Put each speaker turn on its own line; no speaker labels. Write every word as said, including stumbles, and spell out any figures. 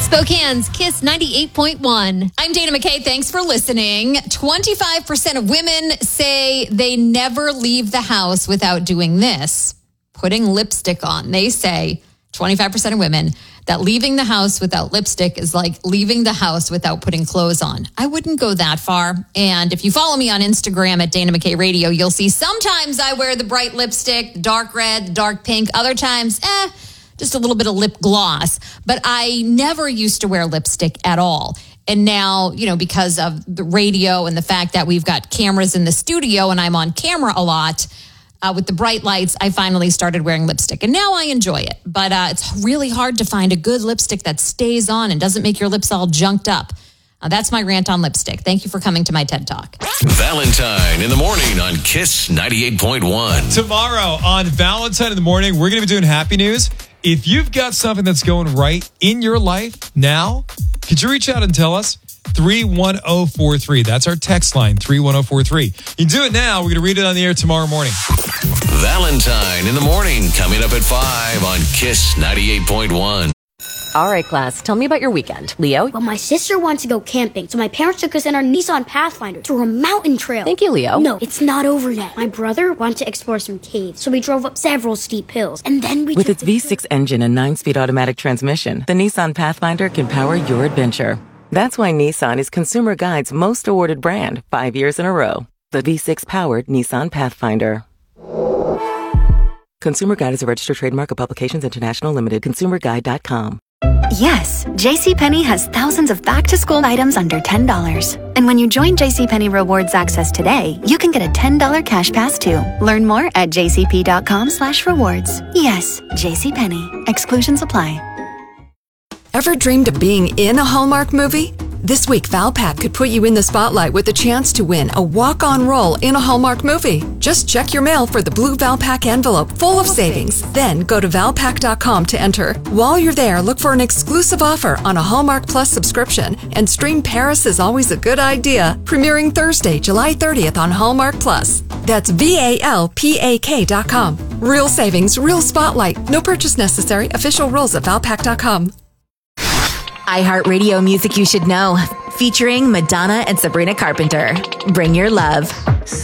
Spokane's Kiss ninety-eight point one. I'm Dana McKay. Thanks for listening. twenty-five percent of women say they never leave the house without doing this, putting lipstick on. They say twenty-five percent of women that leaving the house without lipstick is like leaving the house without putting clothes on. I wouldn't go that far. And if you follow me on Instagram at Dana McKay Radio, you'll see sometimes I wear the bright lipstick, the dark red, the dark pink. Other times, eh, just a little bit of lip gloss. But I never used to wear lipstick at all. And now, you know, because of the radio and the fact that we've got cameras in the studio and I'm on camera a lot, uh, with the bright lights, I finally started wearing lipstick. And now I enjoy it. But uh, it's really hard to find a good lipstick that stays on and doesn't make your lips all junked up. Uh, that's my rant on lipstick. Thank you for coming to my TED Talk.
Valentine in the morning on Kiss ninety-eight point one.
Tomorrow on Valentine in the morning, we're going to be doing happy news. If you've got something that's going right in your life now, could you reach out and tell us? three one zero four three. That's our text line, three one zero four three. You can do it now. We're going to read it on the air tomorrow morning.
Valentine in the morning, coming up at five on Kiss ninety-eight point one.
All right, class, tell me about your weekend. Leo?
Well, my sister wanted to go camping, so my parents took us in our Nissan Pathfinder to a mountain trail.
Thank you, Leo.
No, it's not over yet. My brother wanted to explore some caves, so we drove up several steep hills, and then we
With
took
its V six engine and nine-speed automatic transmission, the Nissan Pathfinder can power your adventure. That's why Nissan is Consumer Guide's most awarded brand, five years in a row. The V six-powered Nissan Pathfinder. Consumer Guide is a registered trademark of Publications International Limited. consumer guide dot com.
Yes, JCPenney has thousands of back-to-school items under ten dollars. And when you join JCPenney Rewards Access today, you can get a ten dollars cash pass too. Learn more at jcp.com slash rewards. Yes, JCPenney. Exclusions apply.
Ever dreamed of being in a Hallmark movie? This week, Valpak could put you in the spotlight with a chance to win a walk-on role in a Hallmark movie. Just check your mail for the blue Valpak envelope full of savings. Then go to valpak dot com to enter. While you're there, look for an exclusive offer on a Hallmark Plus subscription and stream Paris is Always a Good Idea, premiering Thursday, July thirtieth on Hallmark Plus. That's V A L P A K dot com. Real savings, real spotlight. No purchase necessary. Official rules at valpak dot com.
iHeartRadio music you should know, featuring Madonna and Sabrina Carpenter. Bring your love.